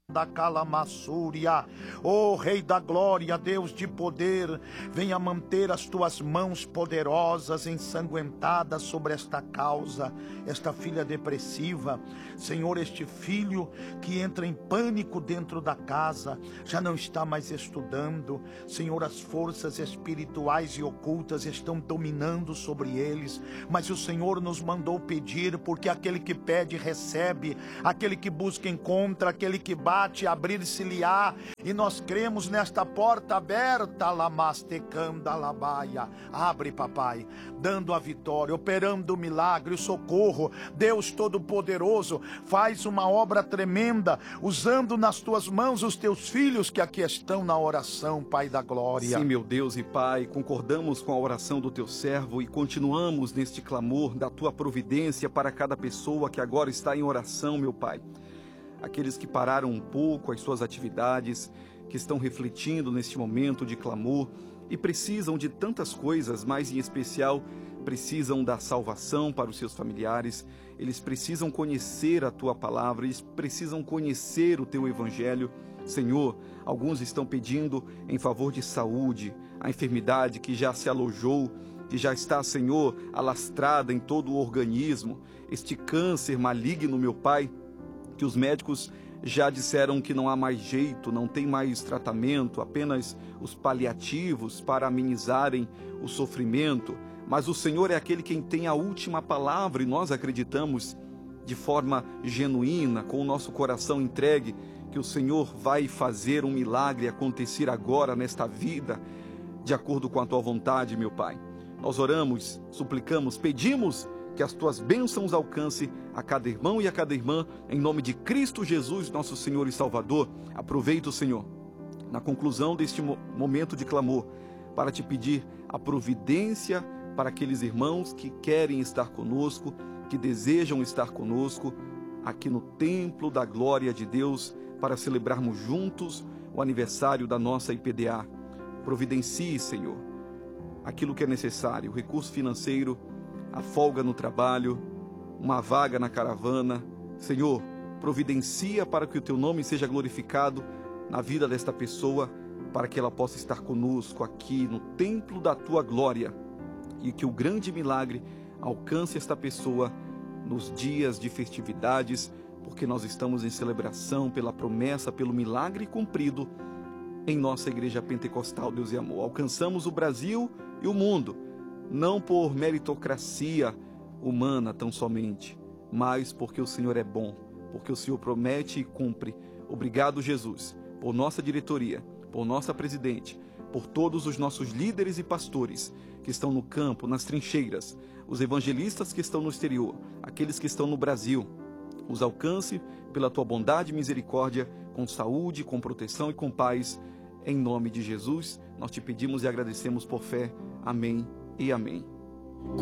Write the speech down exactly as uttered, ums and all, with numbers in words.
da calamassúria. Ó Rei da glória, Deus de poder, venha manter as tuas mãos poderosas, ensanguentadas sobre esta causa, esta filha depressiva. Senhor, este filho que entra em pânico dentro da casa, já não está mais estudando. Senhor, as forças espirituais e ocultas estão dominando sobre eles, mas o Senhor nos mandou pedir, porque aquele que pede recebe, aquele que busca encontra, aquele que bate, abrir-se-lhe-á, e nós cremos nesta porta aberta. Lamastecanda labaia. Abre, papai, dando a vitória, operando o milagre, o socorro. Deus Todo-Poderoso, faz uma obra tremenda, usando nas tuas mãos os teus filhos que aqui estão na oração, Pai da glória. Sim, meu Deus e Pai, concordamos com a oração do teu servo e continuamos neste clamor da tua providência para cada pessoa que agora está em oração, meu Pai. Aqueles que pararam um pouco as suas atividades, que estão refletindo neste momento de clamor e precisam de tantas coisas, mas em especial precisam da salvação para os seus familiares. Eles precisam conhecer a tua palavra, eles precisam conhecer o teu evangelho. Senhor, alguns estão pedindo em favor de saúde, a enfermidade que já se alojou, que já está, Senhor, alastrada em todo o organismo, este câncer maligno, meu Pai, que os médicos já disseram que não há mais jeito, não tem mais tratamento, apenas os paliativos para amenizarem o sofrimento. Mas o Senhor é aquele quem tem a última palavra e nós acreditamos de forma genuína, com o nosso coração entregue, que o Senhor vai fazer um milagre acontecer agora nesta vida, de acordo com a tua vontade, meu Pai. Nós oramos, suplicamos, pedimos que as tuas bênçãos alcance a cada irmão e a cada irmã, em nome de Cristo Jesus, nosso Senhor e Salvador. Aproveito, Senhor, na conclusão deste momento de clamor, para te pedir a providência para aqueles irmãos que querem estar conosco, que desejam estar conosco, aqui no templo da glória de Deus, para celebrarmos juntos o aniversário da nossa I P D A. Providencie, Senhor, aquilo que é necessário, o recurso financeiro, a folga no trabalho, uma vaga na caravana. Senhor, providencia para que o teu nome seja glorificado na vida desta pessoa, para que ela possa estar conosco aqui no templo da tua glória, e que o grande milagre alcance esta pessoa nos dias de festividades, porque nós estamos em celebração pela promessa, pelo milagre cumprido em nossa igreja pentecostal, Deus e amor. Alcançamos o Brasil e o mundo, não por meritocracia humana tão somente, mas porque o Senhor é bom, porque o Senhor promete e cumpre. Obrigado, Jesus, por nossa diretoria, por nossa presidente, por todos os nossos líderes e pastores que estão no campo, nas trincheiras, os evangelistas que estão no exterior, aqueles que estão no Brasil. Os alcance pela tua bondade e misericórdia, com saúde, com proteção e com paz. Em nome de Jesus, nós te pedimos e agradecemos por fé. Amém e amém.